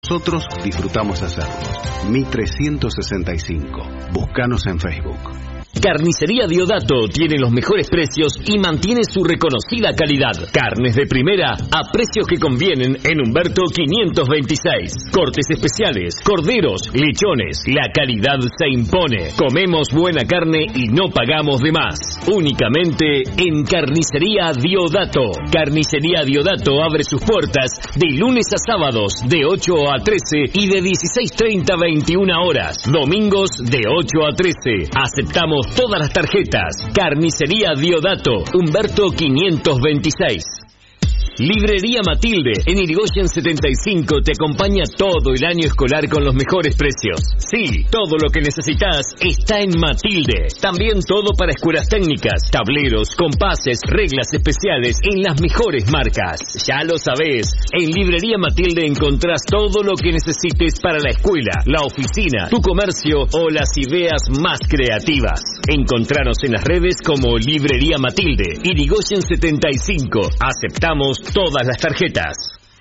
Nosotros disfrutamos hacerlos. Mi 365. Búscanos en Facebook. Carnicería Diodato tiene los mejores precios y mantiene su reconocida calidad. Carnes de primera a precios que convienen en Humberto 526. Cortes especiales, corderos, lechones. La calidad se impone. Comemos buena carne y no pagamos de más. Únicamente en Carnicería Diodato. Carnicería Diodato abre sus puertas de lunes a sábados de 8 a 13 y de 16:30 a 21 horas. Domingos de 8 a 13. Aceptamos todas las tarjetas. Carnicería Diodato, Humberto 526. Librería Matilde, en Irigoyen 75, te acompaña todo el año escolar con los mejores precios. Sí, todo lo que necesitas está en Matilde. También todo para escuelas técnicas, tableros, compases, reglas especiales en las mejores marcas. Ya lo sabés, en Librería Matilde encontrás todo lo que necesites para la escuela, la oficina, tu comercio o las ideas más creativas. Encontranos en las redes como Librería Matilde, Irigoyen 75. Aceptamos todas las tarjetas.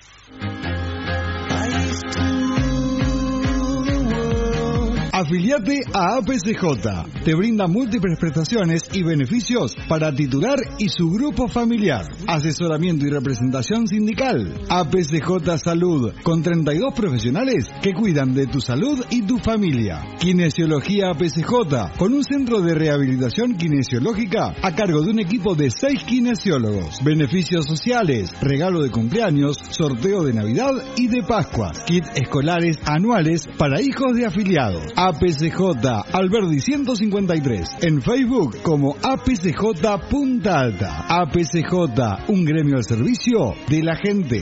Afiliate a APCJ. Te brinda múltiples prestaciones y beneficios para titular y su grupo familiar. Asesoramiento y representación sindical. APCJ Salud, con 32 profesionales que cuidan de tu salud y tu familia. Kinesiología APCJ, con un centro de rehabilitación kinesiológica a cargo de un equipo de 6 kinesiólogos. Beneficios sociales, regalo de cumpleaños, sorteo de Navidad y de Pascua. Kit escolares anuales para hijos de afiliados. APCJ Alberdi 153, en Facebook como APCJ Punta Alta. APCJ, un gremio al servicio de la gente.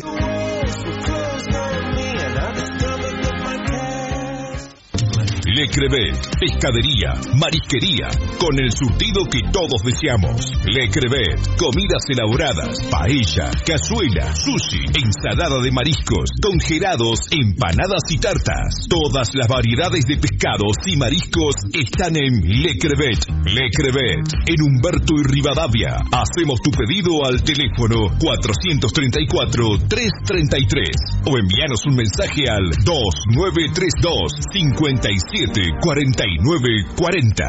Le Crevet, pescadería, marisquería, con el surtido que todos deseamos. Le Crevet, comidas elaboradas, paella, cazuela, sushi, ensalada de mariscos, congelados, empanadas y tartas. Todas las variedades de pescados y mariscos están en Le Crevet. Le Crevet, en Humberto y Rivadavia. Hacemos tu pedido al teléfono 434-333 o envíanos un mensaje al 2932 57 4940.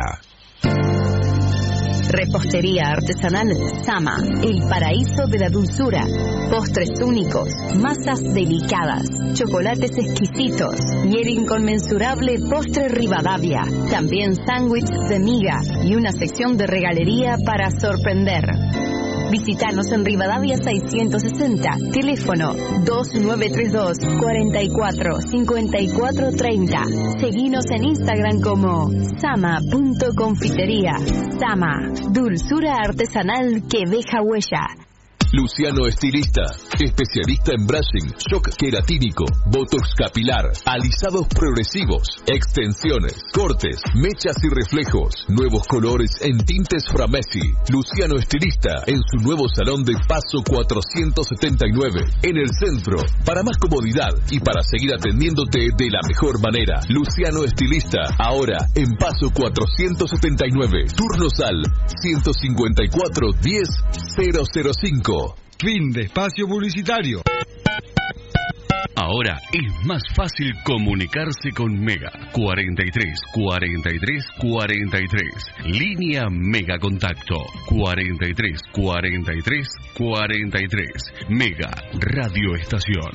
Repostería artesanal Sama, el paraíso de la dulzura. Postres únicos, masas delicadas, chocolates exquisitos y el inconmensurable postre Rivadavia. También sándwiches de miga y una sección de regalería para sorprender. Visítanos en Rivadavia 660, teléfono 2932 44 54 30. Seguinos en Instagram como sama.confitería. Sama, dulzura artesanal que deja huella. Luciano Estilista, especialista en brushing, shock queratínico, botox capilar, alisados progresivos, extensiones, cortes, mechas y reflejos, nuevos colores en tintes Framesi. Luciano Estilista en su nuevo salón de Paso 479, en el centro. Para más comodidad y para seguir atendiéndote de la mejor manera. Luciano Estilista, ahora en Paso 479, turnos al 154 10 005. Fin de espacio publicitario. Ahora es más fácil comunicarse con Mega. 43 43 43. Línea Mega Contacto. 43 43 43. Mega Radio Estación.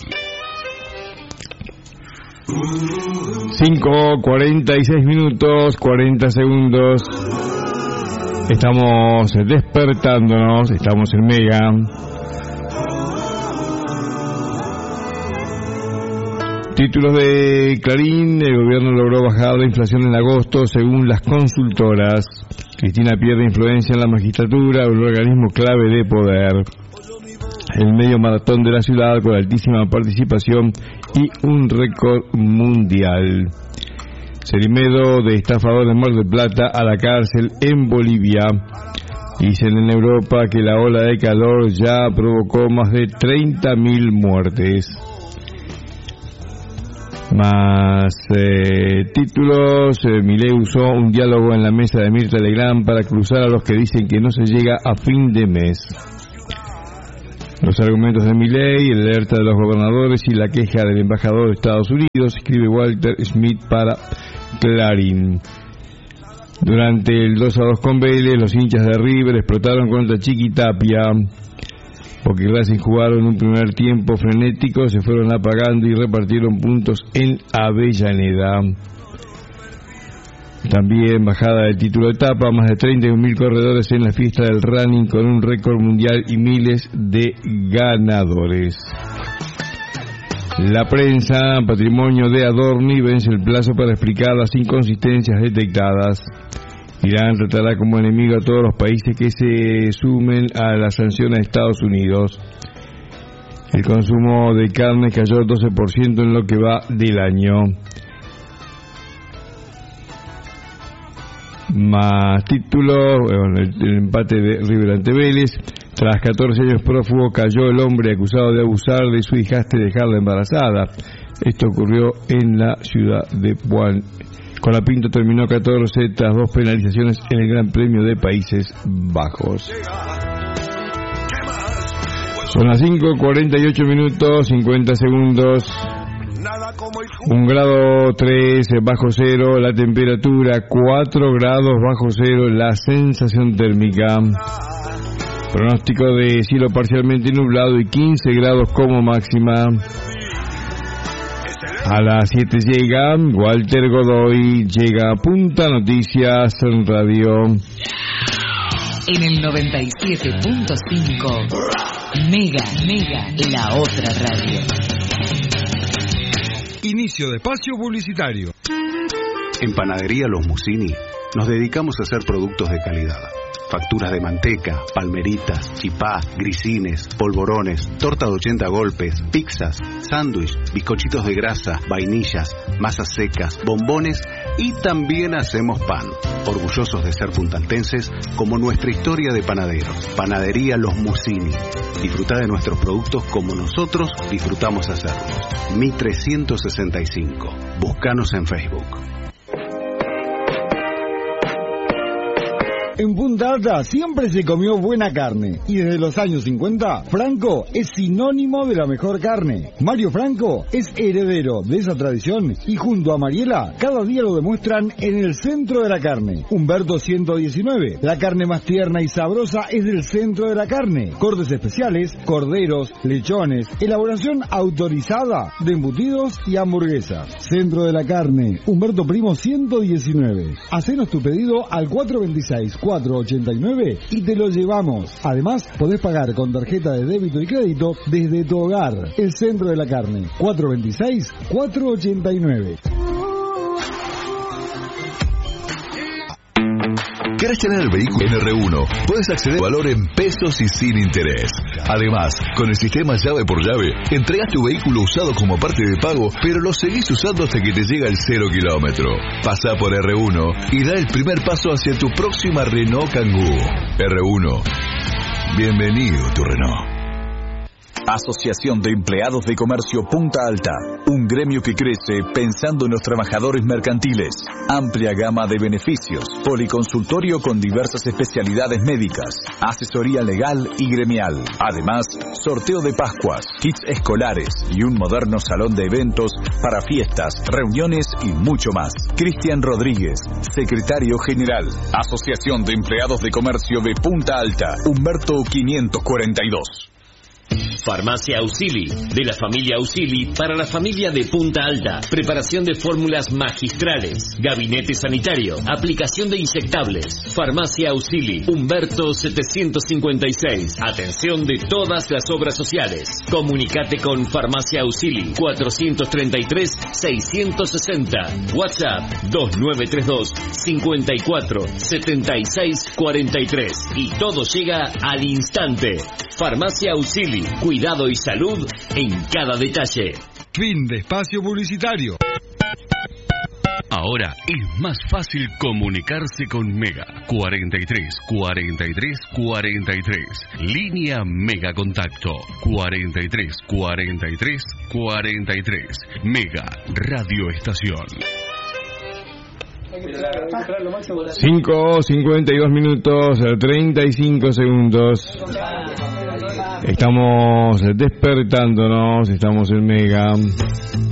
5:46 minutos, 40 segundos. Estamos despertándonos, estamos en Mega. Títulos de Clarín: el gobierno logró bajar la inflación en agosto según las consultoras. Cristina pierde influencia en la magistratura, un organismo clave de poder. El medio maratón de la ciudad con altísima participación y un récord mundial. Cerimedo de estafadores en Mar del Plata a la cárcel en Bolivia. Dicen en Europa que la ola de calor ya provocó más de 30.000 muertes. Más títulos. Milei usó un diálogo en la mesa de Mirta Legrand para cruzar a los que dicen que no se llega a fin de mes. Los argumentos de Milei, el alerta de los gobernadores y la queja del embajador de Estados Unidos, escribe Walter Smith para Clarín. Durante el 2-2 con Vélez, los hinchas de River explotaron contra Chiquitapia. Porque Racing jugaron un primer tiempo frenético, se fueron apagando y repartieron puntos en Avellaneda. También bajada del título de etapa, más de 31.000 corredores en la fiesta del running con un récord mundial y miles de ganadores. La prensa, patrimonio de Adorni, vence el plazo para explicar las inconsistencias detectadas. Irán tratará como enemigo a todos los países que se sumen a las sanciones de Estados Unidos. El consumo de carne cayó 12% en lo que va del año. Más títulos, el empate de River ante Vélez. Tras 14 años prófugo cayó el hombre acusado de abusar de su hijastra y dejarla embarazada. Esto ocurrió en la ciudad de Puan. Colapinto terminó 14 tras 2 penalizaciones en el Gran Premio de Países Bajos. Son las 5:48 minutos, 50 segundos. 1 grado 3 bajo cero, la temperatura 4 grados bajo cero, la sensación térmica. Pronóstico de cielo parcialmente nublado y 15 grados como máxima. A las 7 llega Walter Godoy, llega Punta Noticias en Radio. En el 97.5, Mega, la otra radio. Inicio de espacio publicitario. En Panadería Los Musini nos dedicamos a hacer productos de calidad. Facturas de manteca, palmeritas, chipá, grisines, polvorones, torta de 80 golpes, pizzas, sándwich, bizcochitos de grasa, vainillas, masas secas, bombones y también hacemos pan. Orgullosos de ser puntaltenses como nuestra historia de panaderos. Panadería Los Musini. Disfrutá de nuestros productos como nosotros disfrutamos hacerlos. Mi 365. Búscanos en Facebook. En Punta Alta siempre se comió buena carne y desde los años 50, Franco es sinónimo de la mejor carne. Mario Franco es heredero de esa tradición y junto a Mariela cada día lo demuestran en el centro de la carne. Humberto 119, la carne más tierna y sabrosa es del centro de la carne. Cortes especiales, corderos, lechones, elaboración autorizada de embutidos y hamburguesas. Centro de la carne, Humberto Primo 119. Hacenos tu pedido al 426-489 y te lo llevamos. Además, podés pagar con tarjeta de débito y crédito desde tu hogar. El Centro de la Carne, 426-489. ¿Querés tener el vehículo en R1? Puedes acceder al valor en pesos y sin interés. Además, con el sistema llave por llave, entregas tu vehículo usado como parte de pago, pero lo seguís usando hasta que te llega el 0 kilómetro. Pasá por R1 y da el primer paso hacia tu próxima Renault Kangoo. R1. Bienvenido tu Renault. Asociación de Empleados de Comercio Punta Alta, un gremio que crece pensando en los trabajadores mercantiles. Amplia gama de beneficios, policonsultorio con diversas especialidades médicas, asesoría legal y gremial. Además, sorteo de Pascuas, kits escolares y un moderno salón de eventos para fiestas, reuniones y mucho más. Cristian Rodríguez, secretario general. Asociación de Empleados de Comercio de Punta Alta, Humberto 542. Farmacia Ausili, de la familia Ausili para la familia de Punta Alta. Preparación de fórmulas magistrales. Gabinete sanitario. Aplicación de inyectables. Farmacia Ausili, Humberto 756. Atención de todas las obras sociales. Comunicate con Farmacia Ausili 433-660. WhatsApp 2932-547643. Y todo llega al instante. Farmacia Ausili, cuidado y salud en cada detalle. Fin de espacio publicitario. Ahora es más fácil comunicarse con Mega. 43 43 43. Línea Mega Contacto. 43 43 43. Mega Radio Estación. 5:52 minutos, 35 segundos. Estamos despertándonos, estamos en Mega.